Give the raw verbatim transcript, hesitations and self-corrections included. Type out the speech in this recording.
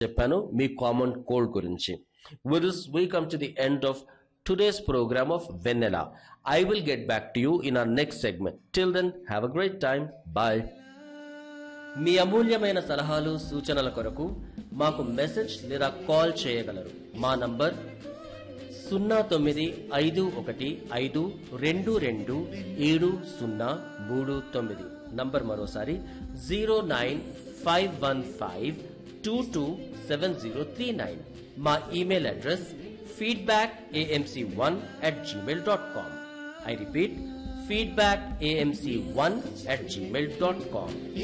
చెప్పాను మీ common cold గురించి. With this we come to the end of today's program of Vanilla. I will get back to you in our next segment. Till then, have a great time. Bye. మీ అమూల్యమైన సలహాలు సూచనల కొరకు మాకు message లేదా call చేయగలరు. మా number సున్నా తొమ్మిది ఐదు ఒకటి ఐదు రెండు రెండు ఏడు సున్నా మూడు తొమ్మిది. నంబర్ మరోసారి zero nine five one five two two seven zero three nine. మా email address feedback AMC one at Gmail dot com. I repeat, feedback AMC one at Gmail dot com.